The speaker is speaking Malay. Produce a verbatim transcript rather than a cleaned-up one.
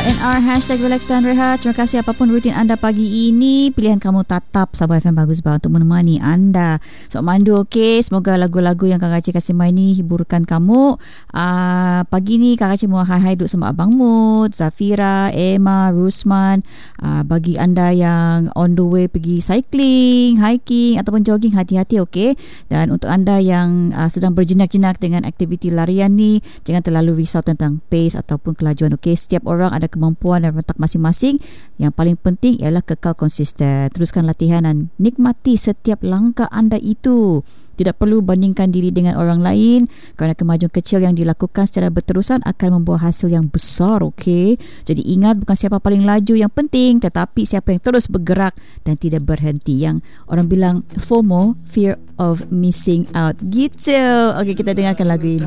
N R Hashtag Relax dan Rehat. Terima kasih apapun rutin anda pagi ini. Pilihan kamu tetap Sabah F M Bagus Bah untuk menemani anda. So mandu okey. Semoga lagu-lagu yang Kak Raci kasih main ni hiburkan kamu. uh, Pagi ni Kak Raci mau hai-hai duk sama Abang Mut, Zafira, Emma, Rusman. uh, Bagi anda yang on the way pergi cycling, hiking ataupun jogging, hati-hati okey. Dan untuk anda yang uh, sedang berjenak-jenak dengan aktiviti larian ni, jangan terlalu risau tentang pace ataupun kelajuan. Okey, setiap orang ada kemampuan dan rentak masing-masing. Yang paling penting ialah kekal konsisten. Teruskan latihan dan nikmati setiap langkah anda itu. Tidak perlu bandingkan diri dengan orang lain, kerana kemajuan kecil yang dilakukan secara berterusan akan membawa hasil yang besar. Okey, jadi ingat, bukan siapa paling laju yang penting, tetapi siapa yang terus bergerak dan tidak berhenti. Yang orang bilang FOMO, fear of missing out, gitu. Okey, kita dengarkan lagu ini.